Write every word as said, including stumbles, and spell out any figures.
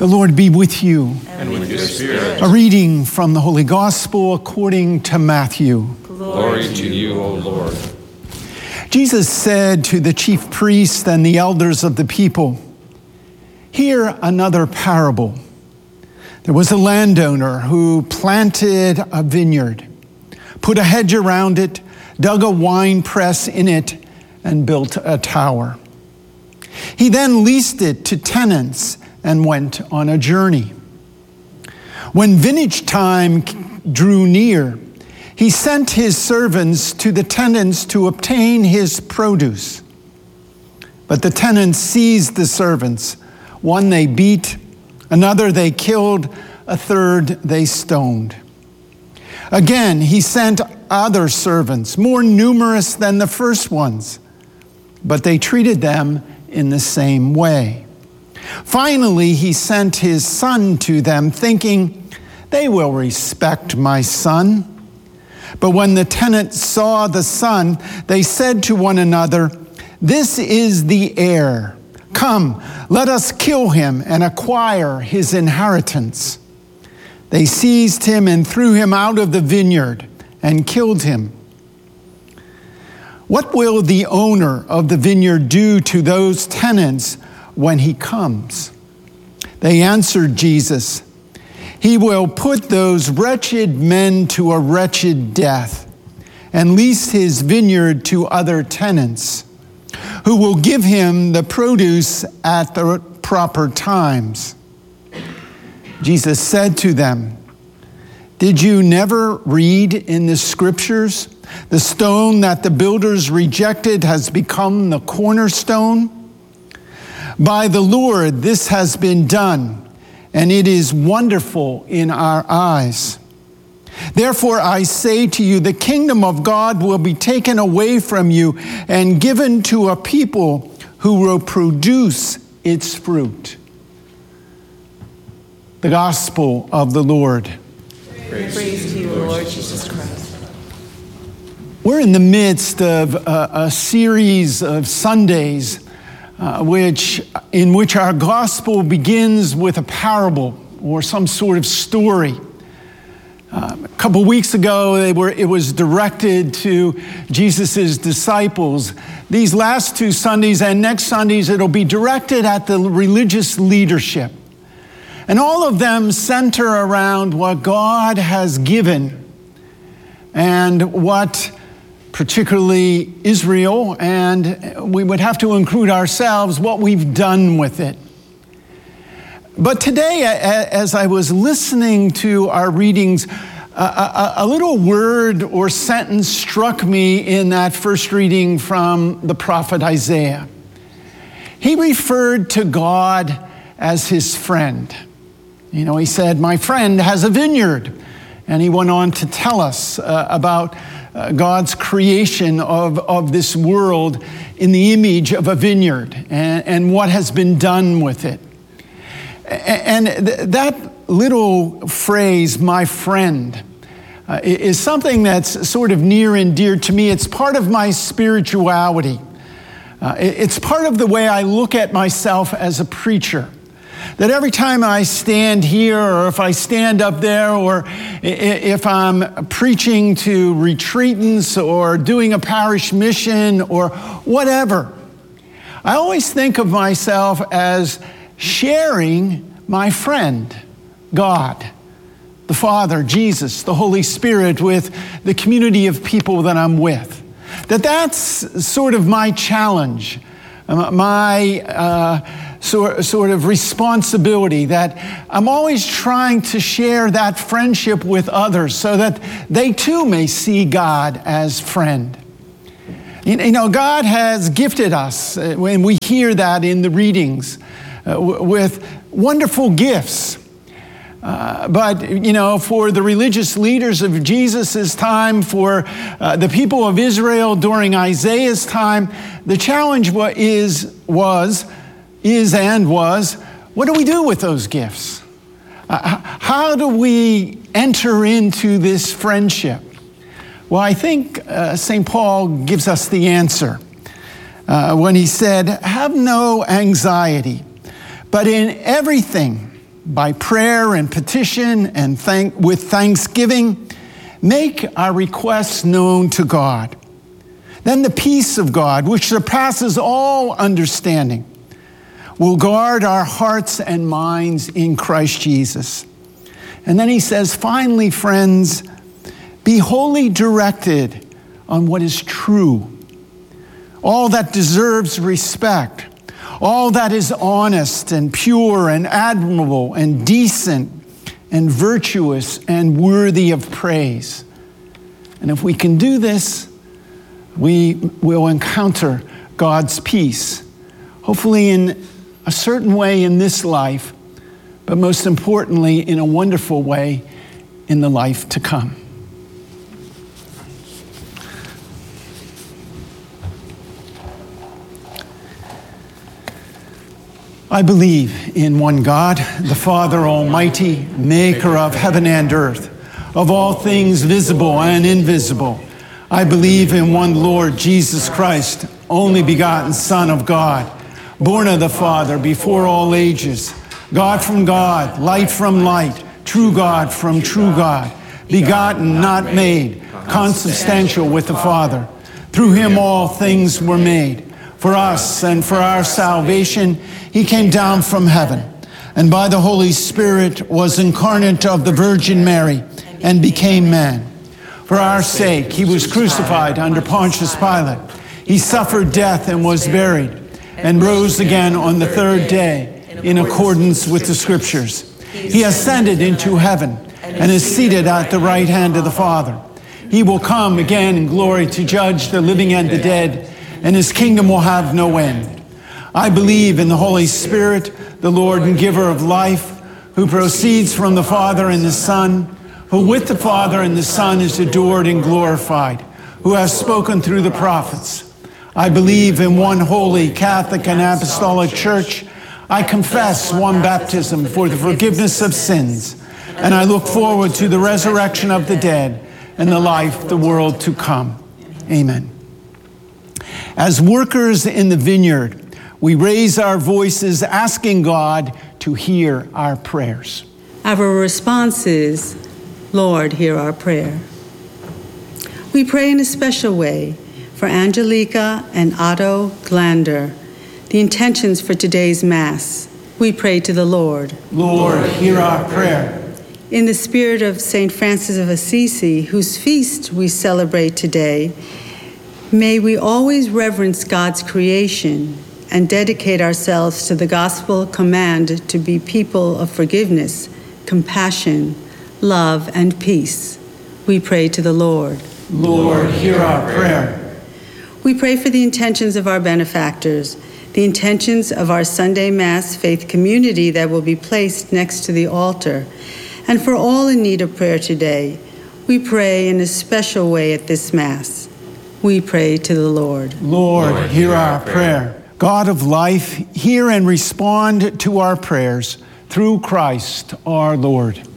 The Lord be with you. And with your spirit. A reading from the Holy Gospel according to Matthew. Glory to you, O Lord. Jesus said to the chief priests and the elders of the people, "Hear another parable. There was a landowner who planted a vineyard, put a hedge around it, dug a wine press in it, and built a tower. He then leased it to tenants and went on a journey. When vintage time drew near, he sent his servants to the tenants to obtain his produce. But the tenants seized the servants. One they beat, another they killed, a third they stoned. Again, he sent other servants, more numerous than the first ones, but they treated them in the same way. Finally, he sent his son to them, thinking, 'They will respect my son.' But when the tenants saw the son, they said to one another, 'This is the heir. Come, let us kill him and acquire his inheritance.' They seized him and threw him out of the vineyard and killed him. What will the owner of the vineyard do to those tenants when he comes?" They answered Jesus, "He will put those wretched men to a wretched death and lease his vineyard to other tenants, who will give him the produce at the proper times." Jesus said to them, "Did you never read in the scriptures, 'The stone that the builders rejected has become the cornerstone'? By the Lord this has been done, and it is wonderful in our eyes. Therefore I say to you, the kingdom of God will be taken away from you and given to a people who will produce its fruit." The Gospel of the Lord. Praise, Praise to you, Lord Jesus Christ. We're in the midst of a, a series of Sundays uh, which, in which our gospel begins with a parable or some sort of story. Uh, a couple weeks ago, they were, it was directed to Jesus' disciples. These last two Sundays and next Sundays, it'll be directed at the religious leadership. And all of them center around what God has given and what particularly Israel, and we would have to include ourselves, what we've done with it. But today, as I was listening to our readings, a, a, a little word or sentence struck me in that first reading from the prophet Isaiah. He referred to God as his friend. You know, he said, "My friend has a vineyard." And he went on to tell us uh, about uh, God's creation of, of this world in the image of a vineyard and, and what has been done with it. And th- that little phrase, "my friend," uh, is something that's sort of near and dear to me. It's part of my spirituality. Uh, it's part of the way I look at myself as a preacher. That every time I stand here, or if I stand up there, or if I'm preaching to retreatants or doing a parish mission or whatever, I always think of myself as sharing my friend, God, the Father, Jesus, the Holy Spirit, with the community of people that I'm with. That that's sort of my challenge, my uh, sort, sort of responsibility, that I'm always trying to share that friendship with others so that they too may see God as friend. You know, God has gifted us, when we hear that in the readings, uh, with wonderful gifts. Uh, but, you know, for the religious leaders of Jesus' time, for uh, the people of Israel during Isaiah's time, the challenge wa- is, was, is and was, what do we do with those gifts? Uh, how do we enter into this friendship? Well, I think uh, Saint Paul gives us the answer uh, when he said, "Have no anxiety, but in everything, by prayer and petition and thank, with thanksgiving, make our requests known to God. Then the peace of God, which surpasses all understanding, will guard our hearts and minds in Christ Jesus. And then he says, finally, friends, be wholly directed on what is true, all that deserves respect, all that is honest and pure and admirable and decent and virtuous and worthy of praise. And if we can do this, we will encounter God's peace, hopefully in a certain way in this life, but most importantly, in a wonderful way in the life to come. I believe in one God, the Father Almighty, maker of heaven and earth, of all things visible and invisible. I believe in one Lord Jesus Christ, only begotten Son of God, born of the Father before all ages, God from God, light from light, true God from true God, begotten, not made, consubstantial with the Father. Through him all things were made. For us and for our salvation, he came down from heaven, and by the Holy Spirit was incarnate of the Virgin Mary and became man. For our sake, he was crucified under Pontius Pilate. He suffered death and was buried, and rose again on the third day in accordance with the Scriptures. He ascended into heaven and is seated at the right hand of the Father. He will come again in glory to judge the living and the dead, and his kingdom will have no end. I believe in the Holy Spirit, the Lord and giver of life, who proceeds from the Father and the Son, who with the Father and the Son is adored and glorified, who has spoken through the prophets. I believe in one holy, Catholic, and Apostolic Church. I confess one baptism for the forgiveness of sins, and I look forward to the resurrection of the dead and the life of the world to come. Amen. As workers in the vineyard, we raise our voices asking God to hear our prayers. Our response is, Lord, hear our prayer. We pray in a special way for Angelica and Otto Glander, the intentions for today's Mass. We pray to the Lord. Lord, hear our prayer. In the spirit of Saint Francis of Assisi, whose feast we celebrate today, may we always reverence God's creation and dedicate ourselves to the gospel command to be people of forgiveness, compassion, love, and peace. We pray to the Lord. Lord, hear our prayer. We pray for the intentions of our benefactors, the intentions of our Sunday Mass faith community that will be placed next to the altar, and for all in need of prayer today. We pray in a special way at this Mass. We pray to the Lord. Lord, hear our prayer. God of life, hear and respond to our prayers through Christ our Lord.